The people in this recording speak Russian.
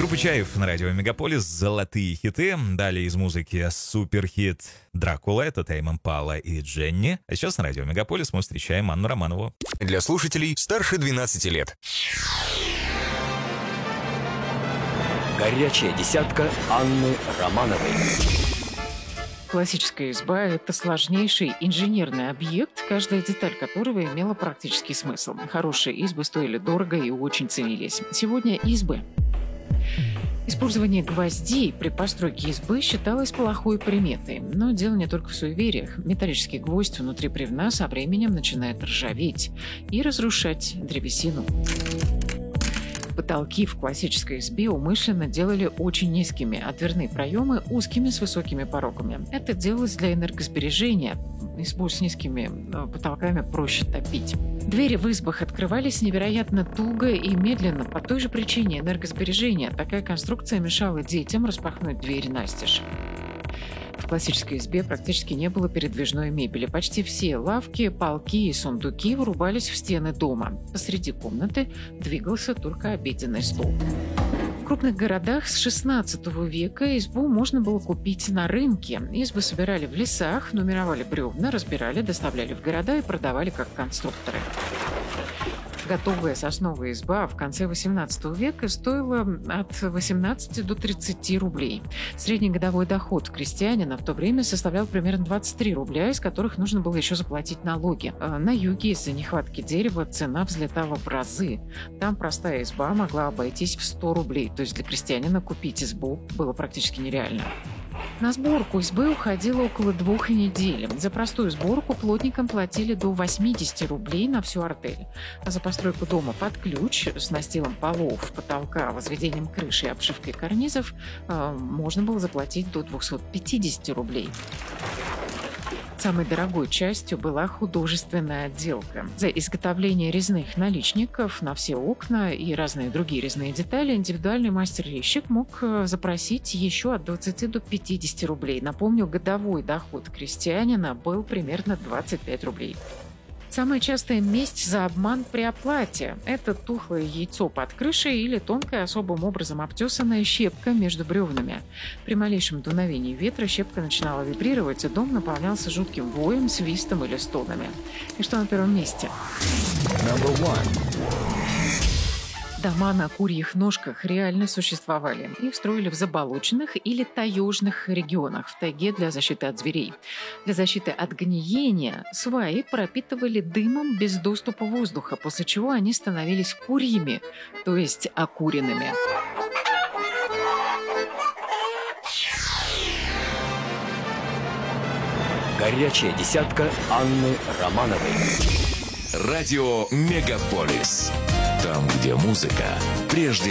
Группа Чаев на радио Мегаполис «Золотые хиты». Далее из музыки суперхит «Дракула». Это Тейм Импала и Дженни. А сейчас на радио Мегаполис мы встречаем Анну Романову. Для слушателей старше 12 лет. Горячая десятка Анны Романовой. Классическая изба – это сложнейший инженерный объект, каждая деталь которого имела практический смысл. Хорошие избы стоили дорого и очень ценились. Сегодня избы. Использование гвоздей при постройке избы считалось плохой приметой. Но дело не только в суевериях. Металлический гвоздь внутри бревна со временем начинает ржаветь и разрушать древесину. Потолки в классической избе умышленно делали очень низкими, а дверные проемы узкими с высокими порогами. Это делалось для энергосбережения. Избу с низкими потолками проще топить. Двери в избах открывались невероятно туго и медленно по той же причине энергосбережения. Такая конструкция мешала детям распахнуть дверь настежь. В классической избе практически не было передвижной мебели. Почти все лавки, полки и сундуки вырубались в стены дома. Посреди комнаты двигался только обеденный стол. В крупных городах с XVI века избу можно было купить на рынке. Избы собирали в лесах, нумеровали бревна, разбирали, доставляли в города и продавали как конструкторы. Готовая сосновая изба в конце XVIII века стоила от 18 до 30 рублей. Средний годовой доход крестьянина в то время составлял примерно 23 рубля, из которых нужно было еще заплатить налоги. На юге из-за нехватки дерева цена взлетала в разы. Там простая изба могла обойтись в 100 рублей, то есть для крестьянина купить избу было практически нереально. На сборку избы уходило около 2 недель. За простую сборку плотникам платили до 80 рублей на всю артель. А за постройку дома под ключ с настилом полов, потолка, возведением крыши и обшивкой карнизов можно было заплатить до 250 рублей. Самой дорогой частью была художественная отделка. За изготовление резных наличников на все окна и разные другие резные детали индивидуальный мастер-резчик мог запросить еще от 20 до 50 рублей. Напомню, годовой доход крестьянина был примерно 25 рублей. Самая частая месть за обман при оплате – это тухлое яйцо под крышей или тонкая, особым образом обтесанная щепка между бревнами. При малейшем дуновении ветра щепка начинала вибрировать, и дом наполнялся жутким воем, свистом или стонами. И что на первом месте? Дома на курьих ножках реально существовали. Их строили в заболоченных или таежных регионах, в тайге для защиты от зверей. Для защиты от гниения сваи пропитывали дымом без доступа воздуха, после чего они становились курьими, то есть окуренными. Горячая десятка Анны Романовой. Радио Мегаполис. Там, где музыка прежде